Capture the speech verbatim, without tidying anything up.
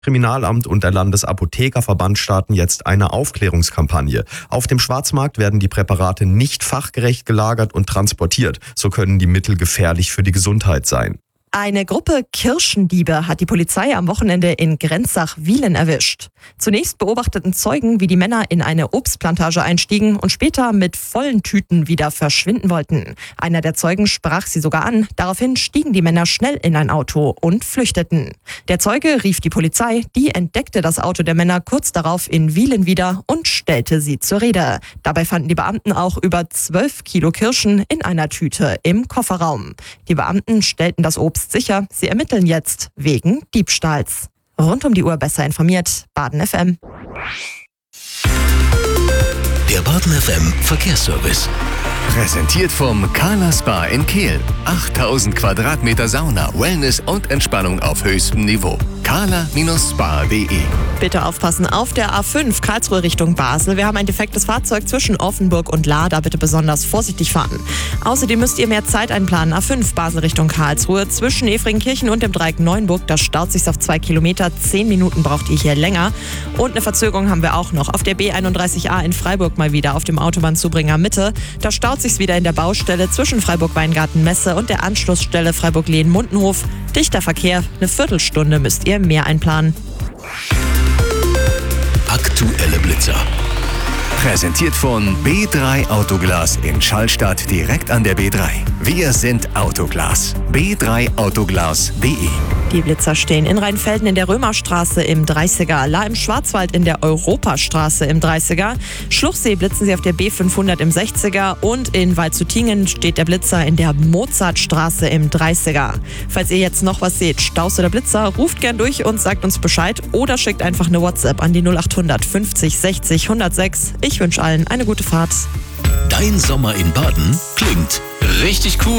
Kriminalamt und der Landesapothekerverband starten jetzt eine Aufklärungskampagne. Auf dem Schwarzmarkt werden die Präparate nicht fachgerecht gelagert und transportiert. So können die Mittel gefährlich für die Gesundheit sein. Eine Gruppe Kirschendiebe hat die Polizei am Wochenende in Grenzach-Wielen erwischt. Zunächst beobachteten Zeugen, wie die Männer in eine Obstplantage einstiegen und später mit vollen Tüten wieder verschwinden wollten. Einer der Zeugen sprach sie sogar an. Daraufhin stiegen die Männer schnell in ein Auto und flüchteten. Der Zeuge rief die Polizei, die entdeckte das Auto der Männer kurz darauf in Wielen wieder und stellte sie zur Rede. Dabei fanden die Beamten auch über zwölf Kilo Kirschen in einer Tüte im Kofferraum. Die Beamten stellten das Obst sicher. Sie ermitteln jetzt wegen Diebstahls. Rund um die Uhr besser informiert. Baden F M. Der Baden F M Verkehrsservice. Präsentiert vom Carla Spa in Kehl. achttausend Quadratmeter Sauna, Wellness und Entspannung auf höchstem Niveau. carla Spa punkt de. Bitte aufpassen auf der A fünf Karlsruhe Richtung Basel. Wir haben ein defektes Fahrzeug zwischen Offenburg und Lahr. Da bitte besonders vorsichtig fahren. Außerdem müsst ihr mehr Zeit einplanen. A fünf Basel Richtung Karlsruhe. Zwischen Efringkirchen und dem Dreieck Neuenburg. Da staut sich auf zwei Kilometer. Zehn Minuten braucht ihr hier länger. Und eine Verzögerung haben wir auch noch. Auf der B einunddreißig A in Freiburg mal wieder auf dem Autobahnzubringer Mitte. Da staut sich's wieder in der Baustelle zwischen Freiburg-Weingarten-Messe und der Anschlussstelle Freiburg-Lehen-Mundenhof. Dichter Verkehr. Eine Viertelstunde müsst ihr mehr einplanen. Aktuelle Blitzer. Präsentiert von B drei Autoglas in Schallstadt direkt an der B drei. Wir sind Autoglas. b drei autoglas punkt de. Die Blitzer stehen in Rheinfelden in der Römerstraße im dreißiger, Lahr im Schwarzwald in der Europastraße im dreißiger, Schluchsee blitzen sie auf der B fünfhundert im sechziger und in Waldshutingen steht der Blitzer in der Mozartstraße im dreißiger. Falls ihr jetzt noch was seht, Staus oder Blitzer, ruft gern durch und sagt uns Bescheid oder schickt einfach eine WhatsApp an die null achthundert fünfzig sechzig hundertsechs. Ich wünsche allen eine gute Fahrt. Dein Sommer in Baden klingt richtig cool.